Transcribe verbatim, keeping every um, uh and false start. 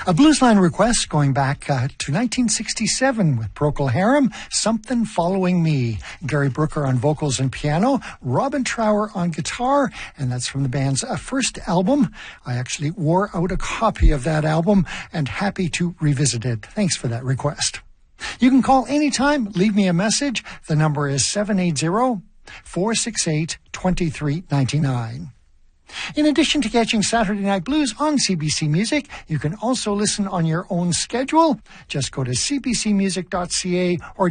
A Bluesline request going back uh, to nineteen sixty-seven with Procol Harum, Something Following Me. Gary Brooker on vocals and piano, Robin Trower on guitar, and that's from the band's uh, first album. I actually wore out a copy of that album and happy to revisit it. Thanks for that request. You can call anytime, leave me a message. The number is seven eight zero, four six eight, two three nine nine. In addition to catching Saturday Night Blues on C B C Music, you can also listen on your own schedule. Just go to c b c music dot c a or